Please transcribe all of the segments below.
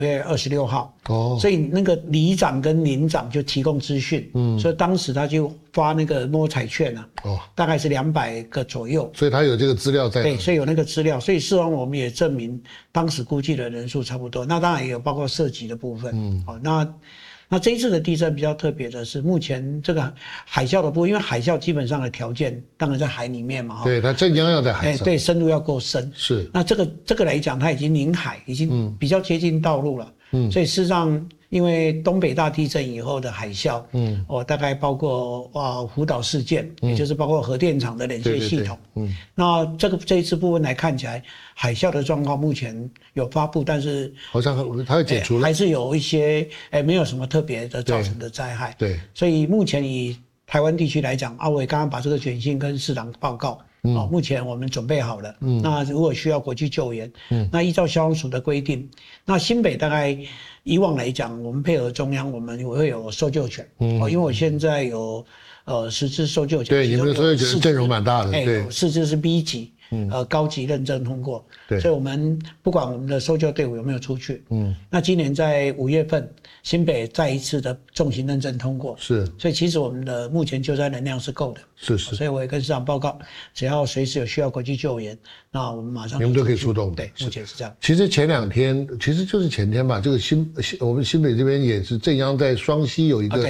月26号，所以那个里长跟邻长就提供资讯，所以当时他就发那个摸彩券啊，大概是200个左右， 所以他有这个资料在， 对，所以有那个资料，所以事实上我们也证明当时估计的人数差不多，那当然也有包括涉及的部分，那这一次的地震比较特别的是，目前这个海啸的部分，因为海啸基本上的条件当然在海里面嘛， 对，它震央要在海上， 对，深度要够深， 是。 那这个来讲，它已经临海，已经比较接近道路了，所以事实上，因为东北大地震以后的海啸，大概包括福岛事件，也就是包括核电厂的连接系统，那这一次部分来看起来，海啸的状况目前有发布，但是好像它会解除了， 还是有一些没有什么特别的造成的灾害， 对， 所以目前以台湾地区来讲，我也刚刚把这个简讯跟市长报告。目前我们准备好了。那如果需要国际救援，那依照消防署的规定，那新北大概以往来讲，我们配合中央，我们也会有搜救犬。因为我现在有10支搜救犬， 对，你们的搜救犬阵容蛮大的，对 ，4支是 B 级。高级认证通过，所以我们不管我们的搜救队伍有没有出去，那今年在5月份，新北再一次的重型认证通过， 是， 所以其实我们的目前救灾能量是够的， 是， 所以我也跟市长报告，只要随时有需要国际救援，那我们马上你们都可以出动， 对，目前是这样。 其实前2天，其实就是前天吧，这个我们新北这边也是震央在双溪有一个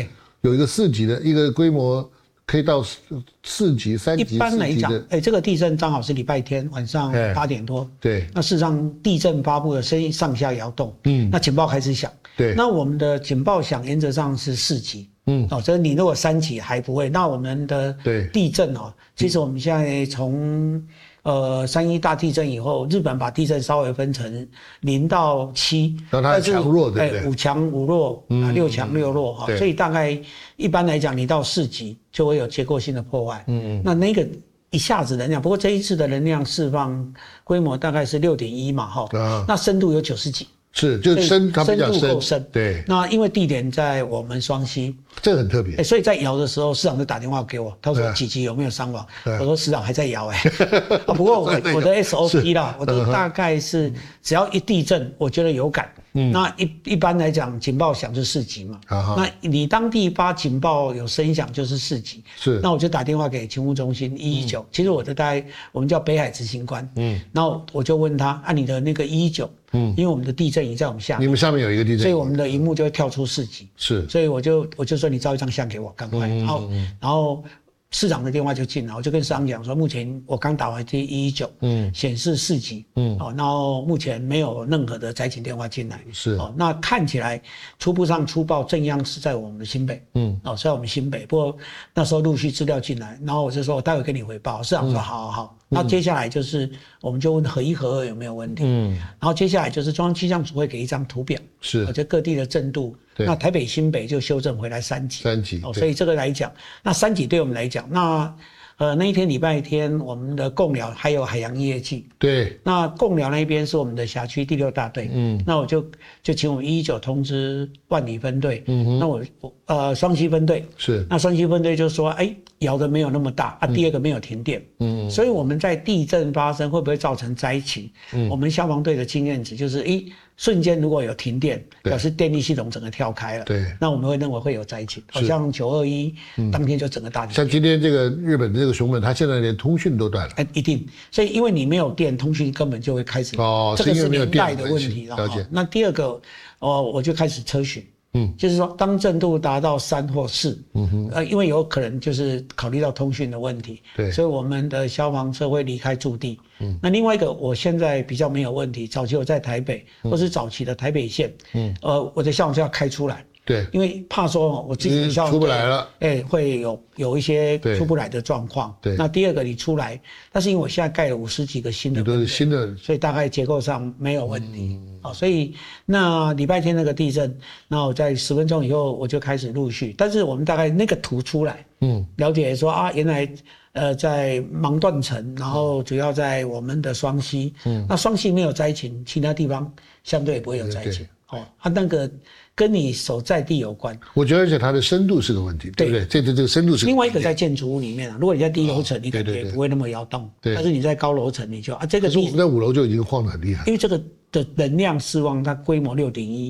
4级的一个规模。可以到4级、3级、4级的。一般来讲， 这个地震刚好是礼拜天晚上8点多。 对。 那事实上，地震发布的声音上下摇动。那警报开始响。 对。 那我们的警报响原则上是4级。所以你如果3级还不会，那我们的地震其实我们现在从3.1大地震以后，日本把地震稍微分成0到7， 让它强弱，对不对 ？5强5弱，6强6弱哈。所以大概一般来讲，你到4级就会有结构性的破坏。那个一下子能量，不过这一次的能量释放规模大概是6.1嘛哈。那深度有90几。 是，就深，它比较深度够深。 对。 那因为地点在我们双溪， 这个很特别。 所以在摇的时候，市长就打电话给我，他说几级有没有伤亡？我说市长还在摇不过我的 SOP 啦，我都大概是只要一地震，我觉得有感。那一般来讲，警报响就4级嘛。那你当地发警报有声响就是4级。 是。 那我就打电话给勤务中心119，其实我的大概我们叫北海执行官。然后我就问他，你的那个119。因为我们的地震仪在我们下面， 你们下面有一个地震仪， 所以我们的荧幕就会跳出4级。 是， 所以我就说你照一张相给我，赶快。然后市长的电话就进来，我就跟市长讲说，目前我刚打完这119，显示4级，然后目前没有任何的灾情电话进来。 是， 那看起来初步上出报震央是在我们的新北，是在我们新北。不过那时候陆续资料进来，然后我就说我待会跟你回报。市长说好。那接下来就是我们就问核1、核2有没有问题，然后接下来就是中央气象组会给一张图表， 是， 就各地的震度，那台北新北就修正回来3级 ，3级， 所以这个来讲，那3级对我们来讲，那一天礼拜天我们的贡寮还有海洋业绩， 对， 那贡寮那边是我们的辖区第6大队，那我就请我们119通知万里分队，那我双溪分队是， 那双溪分队就说，摇的没有那么大第二个没有停电，所以我们在地震发生会不会造成灾情，我们消防队的经验值就是瞬间如果有停电，表示电力系统整个跳开了， 对， 那我们会认为会有灾情，好像921当天就整个大停电， 像今天这个日本的这个熊本，它现在连通讯都断了， 一定，所以因为你没有电，通讯根本就会开始，这个是年代的问题了。那第二个，我就开始车巡。就是说，当震度达到3或4，因为有可能就是考虑到通讯的问题， 对， 所以我们的消防车会离开驻地。那另外一个，我现在比较没有问题，早期我在台北，或是早期的台北县，我的消防车要开出来。 对， 因为怕说我自己出不来了， 会有一些出不来的状况。 对， 那第二个你出来，但是因为我现在盖了50几个新的， 都是新的， 所以大概结构上没有问题。所以那礼拜天那个地震，那我在10分钟以后我就开始陆续，但是我们大概那个图出来，了解说原来在芒段层，然后主要在我们的双溪，那双溪没有灾情，其他地方相对也不会有灾情。 哦，它那个跟你所在地有关。 我觉得而且它的深度是个问题，对不对？这个深度是另外一个在建筑物里面啊，如果你在低楼层，你感觉不会那么摇动，但是你在高楼层你就这个。 可是我们在5楼就已经晃得很厉害， 因为这个的能量释放它规模6.1。